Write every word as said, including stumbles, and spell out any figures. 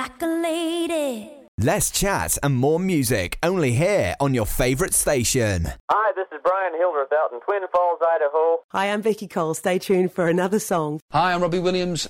like a lady. Less chat and more music, only here on your favourite station. Hi, this is Brian Hildreth out in Twin Falls, Idaho. Hi, I'm Vicky Cole. Stay tuned for another song. Hi, I'm Robbie Williams.